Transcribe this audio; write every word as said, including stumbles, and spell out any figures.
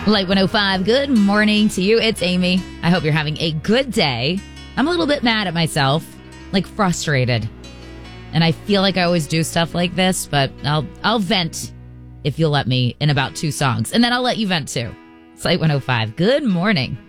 Light one oh five, good morning to you. It's Amy. I hope you're having a good day. I'm a little bit mad at myself, like frustrated. And I feel like I always do stuff like this, but I'll I'll vent if you'll let me in about two songs. And then I'll let you vent too. It's Light one oh five. Good morning.